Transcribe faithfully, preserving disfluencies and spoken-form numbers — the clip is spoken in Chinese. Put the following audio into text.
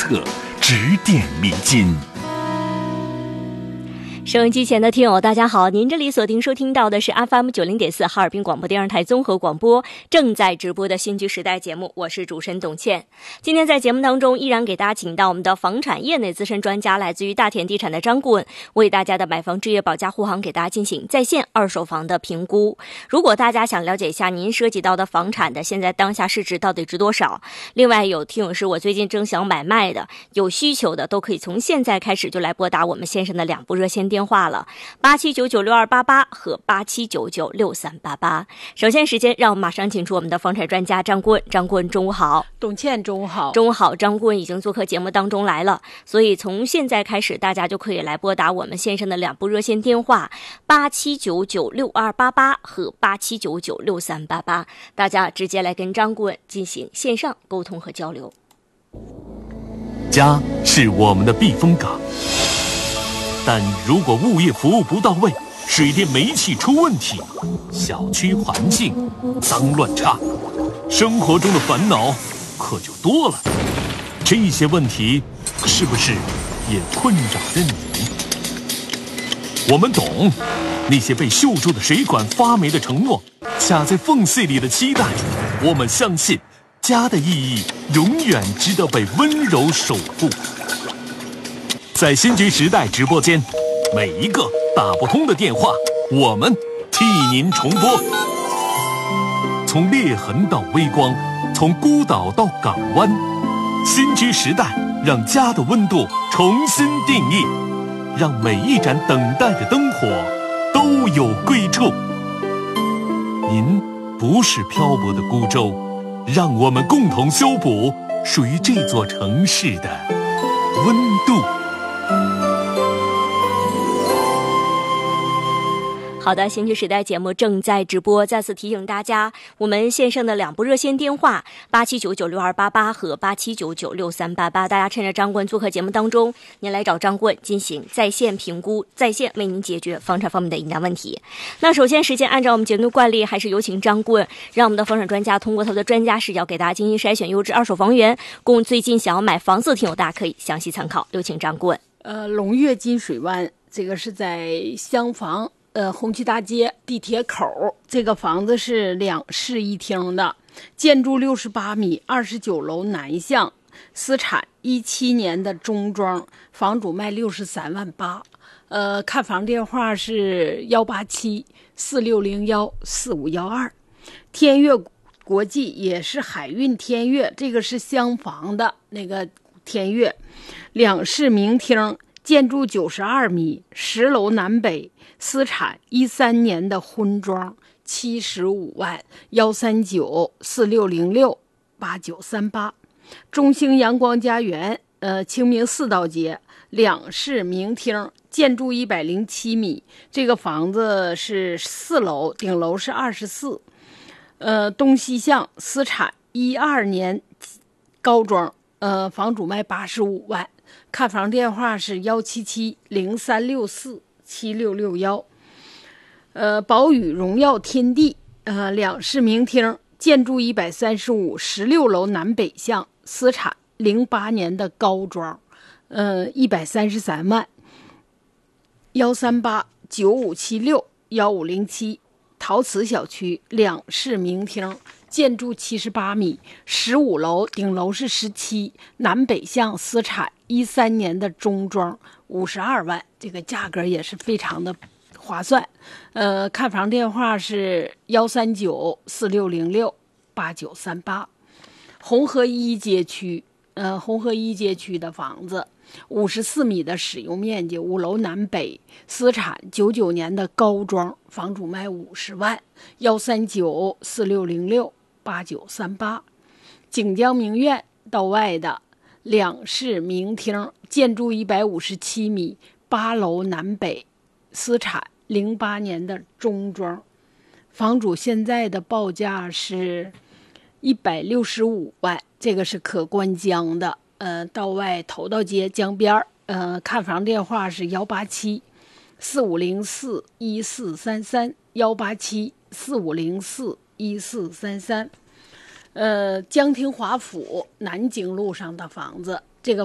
特，指点迷津。 收音机前的听友大家好，您这里锁定收听到的是 F M 九零点四 哈尔滨广播电视台综合广播正在直播的新居时代节目，我是主持人董倩。今天在节目当中依然给大家请到我们的房产业内资深专家，来自于大田地产的张顾问，为大家的买房置业保驾护航给大家进行在线二手房的评估。如果大家想了解一下您涉及到的房产的现在当下市值到底值多少，另外有听友是我最近正想买卖的，有需求的都可以从现在开始就来拨打我们先生的两部热线电话电话了，八七九九六二八八和八七九九六三八八。首先时间让我们马上请出我们的房产专家张顾问。张顾问中午好。 董倩中午好。 中午好。张顾问已经做客节目当中来了，所以从现在开始大家就可以来拨打我们先生的两部热线电话，八七九九六二八八和八七九九六三八八，大家直接来跟张顾问进行线上沟通和交流。 家是我们的避风港，但如果物业服务不到位，水电煤气出问题，小区环境脏乱差，生活中的烦恼可就多了。这些问题是不是也困扰着你？我们懂那些被锈住的水管发霉的承诺，卡在缝隙里的期待。我们相信家的意义永远值得被温柔守护。在新居时代直播间，每一个打不通的电话，我们替您重拨。从裂痕到微光，从孤岛到港湾，新居时代让家的温度重新定义，让每一盏等待的灯火都有归处。您不是漂泊的孤舟，让我们共同修补属于这座城市的温度。 好的，新居时代节目正在直播，再次提醒大家，我们线上的两部热线电话八七九九六二八八和八七九九六三八八，大家趁着张顾问做客节目当中，您来找张顾问进行在线评估，在线为您解决房产方面的疑难问题。那首先时间按照我们节目惯例，还是有请张顾问，让我们的房产专家通过他的专家视角给大家进行筛选优质二手房源，供最近想要买房子的听友大家可以详细参考。有请张顾问。 呃，龙悦金水湾，这个是在厢房呃，红旗大街地铁口，这个房子是两室一厅的，建筑六十八米，二十九楼南向，私产一七年的中装，房主卖六十三万八。呃，看房电话是幺八七四六零幺四五幺二。天悦国际也是海运天悦，这个是厢房的那个天悦，两室明厅，建筑九十二米，十楼南北。私产一三年的婚装，七十五万，幺三九四六零六八九三八。中兴阳光家园，呃，清明四道街，两室明厅，建筑一百零七米。这个房子是四楼，顶楼是二十四，呃，东西向，私产一二年高装，呃，房主卖八十五万。看房电话是幺七七零三六四。七六六幺，呃，宝宇荣耀天地，呃，两室明厅，建筑一百三十五，十六楼南北向，私产零八年的高装，呃，一百三十三万。幺三八九五七六幺五零七，陶瓷小区，两室明厅，建筑七十八米，十五楼，顶楼是十七，南北向，私产一三年的中装。五十二万，这个价格也是非常的划算。呃，看房电话是幺三九四六零六八九三八。红河一街区，呃，红河一街区的房子，五十四米的使用面积，五楼南北，私产九九年的高装，房主卖五十万，幺三九四六零六八九三八。锦江名苑道外的。两室明厅，建筑一百五十七米，八楼南北，私产零八年的中装，房主现在的报价是一百六十五万，这个是可观江的，呃，道外头道街江边，呃，看房电话是幺八七四五零四一四三三幺八七四五零四一四三三。呃，江亭华府南京路上的房子，这个